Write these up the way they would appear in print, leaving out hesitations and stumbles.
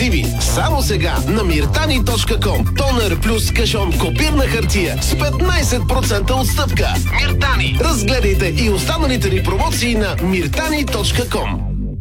ексклюзиви. Само сега на mirtani.com. Тонер плюс кашон копирна хартия с 15% отстъпка. Миртани. Разгледайте и останалите ни промоции на mirtani.com.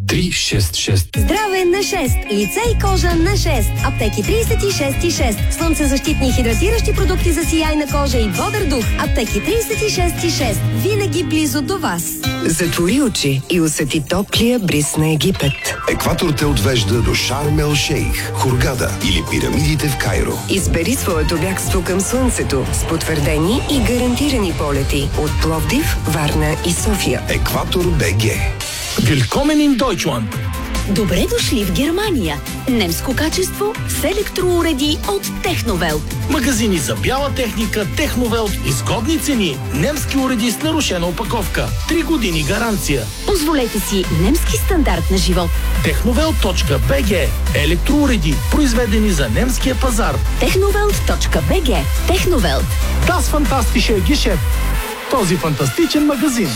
366. Здраве на 6. Лице и кожа на 6. Аптеки 36,6. Слънцезащитни и хидратиращи продукти за сияйна кожа и бодър дух. Аптеки 36,6. Винаги близо до вас. Затвори очи и усети топлия бриз на Египет. Екватор те отвежда до Шарм ел Шейх, Хургада или пирамидите в Кайро. Избери своето бягство към слънцето с потвърдени и гарантирани полети от Пловдив, Варна и София. Екватор БГ. Willkommen in Deutschland. Добре дошли в Германия. Немско качество с електроуреди от Техновелт. Магазини за бяла техника, Техновелт, изгодни цени, немски уреди с нарушена опаковка, 3 години гаранция. Позволете си немски стандарт на живот. Technovelt.bg. Електроуреди, произведени за немския пазар. Technovelt.bg. Техновелт. Das fantastische Geschäft. Този фантастичен магазин.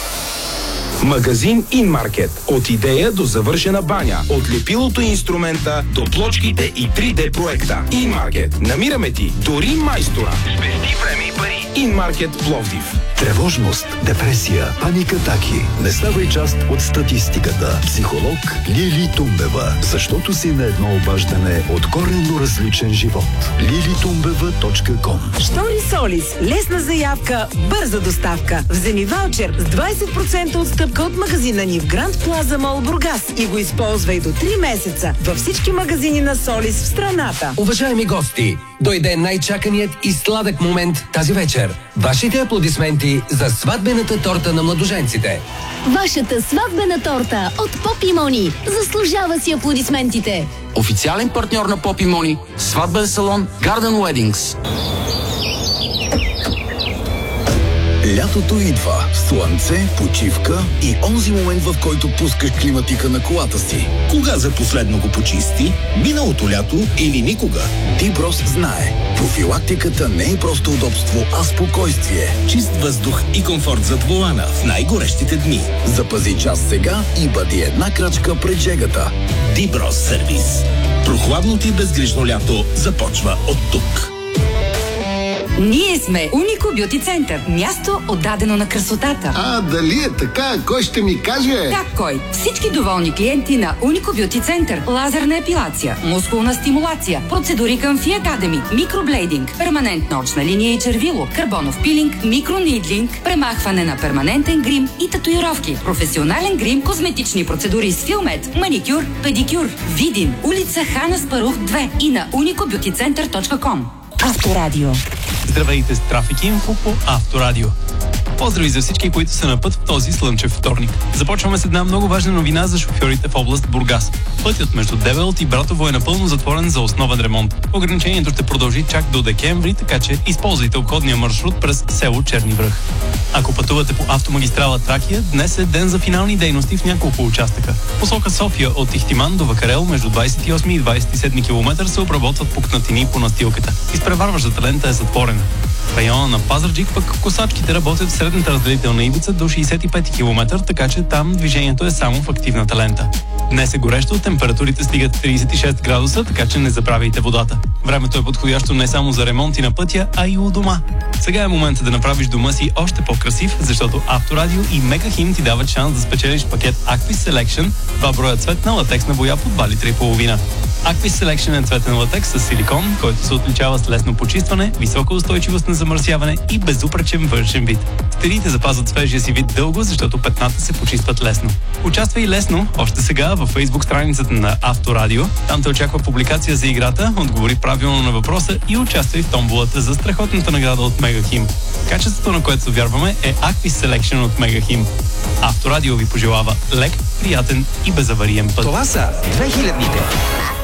Магазин InMarket. От идея до завършена баня. От лепилото и инструмента до плочките и 3D проекта. InMarket. Намираме ти дори майстора. Спести време и пари. InMarket Пловдив. Тревожност, депресия, паникатаки. Не ставай част от статистиката. Психолог Лили Тумбева. Защото си на едно обаждане от коренно различен живот. lilitumбева.com. Штори Солис. Лесна заявка, бърза доставка. Вземи ваучер с 20% отстъпка от магазина ни в Гранд Плаза Мол Бургас и го използвай до 3 месеца във всички магазини на Солис в страната. Уважаеми гости, дойде най-чаканият и сладък момент тази вечер. Вашите аплодисменти за сватбената торта на младоженците. Вашата сватбена торта от Pop и Money заслужава си аплодисментите. Официален партньор на Pop и Money, сватбен салон Garden Weddings. Лятото идва. Слънце, почивка и онзи момент, в който пускаш климатика на колата си. Кога за последно го почисти? Миналото лято или никога? Диброс знае. Профилактиката не е просто удобство, а спокойствие. Чист въздух и комфорт зад волана в най-горещите дни. Запази час сега и бъди една крачка пред жегата. Диброс сервис. Прохладното и безгрижно лято започва от тук. Ние сме Унико Бюти Център. Място отдадено на красотата. Дали е така? Кой ще ми каже? Как кой? Всички доволни клиенти на Унико Бюти Център. Лазерна епилация, мускулна стимулация, процедури към Фи Академи, микроблейдинг, перманентна очна линия и червило, карбонов пилинг, микронидлинг, премахване на перманентен грим и татуировки, професионален грим, козметични процедури с Филмет, маникюр, педикюр. Видин, улица Хана Спарух 2 и на unicobbeautycenter.com. Авторадио. Здравейте с Трафик Инфо по Авторадио. Поздрави за всички, които са на път в този слънчев вторник. Започваме с една много важна новина за шофьорите в област Бургас. Пътят между Девелт и Братово е напълно затворен за основен ремонт. Ограничението ще продължи чак до декември, така че използвайте обходния маршрут през село Черни връх. Ако пътувате по автомагистрала Тракия, днес е ден за финални дейности в няколко участъка. Посока София от Ихтиман до Вакарел между 28 и 27 км се обработват пукнатини по настилката. Изпреварващата лента е затворена. В района на Пазарджик пък косачките работят в средната разделителна ивица до 65 км, така че там движението е само в активната лента. Днес е горещо, температурите стигат 36 градуса, така че не забравяйте водата. Времето е подходящо не само за ремонти на пътя, а и у дома. Сега е момента да направиш дома си още по-красив, защото Авторадио и Мегахим ти дават шанс да спечелиш пакет Aquis Selection, 2 броя цветна латексна боя по 2,5 литра. Aquis Selection е цветен латекс с силикон, който се отличава с лесно почистване, висока устойчивост на замърсяване и безупречен външен вид. Стените запазват свежия си вид дълго, защото петната се почистват лесно. Участвай лесно още сега във Facebook страницата на Авторадио. Там те очаква публикация за играта, отговори правилно на въпроса и участвай в томболата за страхотната награда от Мегахим. Качеството, на което се вярваме, е Aquis Selection от Мегахим. Авторадио ви пожелава лек, приятен и безавариен път. Това са 2000-ните.